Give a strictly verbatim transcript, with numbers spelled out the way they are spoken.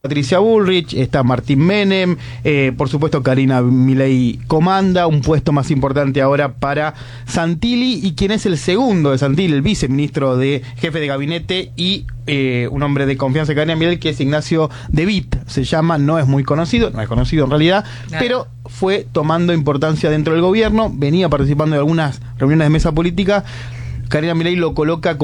Patricia Bullrich, está Martín Menem, eh, por supuesto Karina Milei comanda, un puesto más importante ahora para Santilli, y quien es el segundo de Santilli, el viceministro de jefe de gabinete y eh, un hombre de confianza de Karina Milei, que es Ignacio De Witt, se llama, no es muy conocido, no es conocido en realidad, claro, pero fue tomando importancia dentro del gobierno, venía participando de algunas reuniones de mesa política. Karina Milei lo coloca como